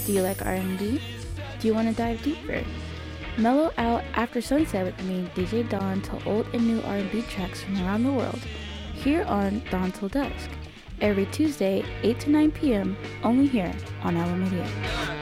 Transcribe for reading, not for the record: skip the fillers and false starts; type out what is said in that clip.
Do you like R&B? Do you want to dive deeper? Mellow out after sunset with me, DJ Dawn, to old and new R&B tracks from around the world, here on Dawn Till Dusk, every Tuesday, 8 to 9 p.m., only here on Alameda.